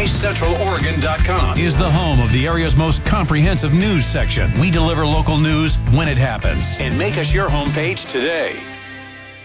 MyCentralOregon.com is the home of the area's most comprehensive news section. We deliver local news when it happens. And make us your homepage today.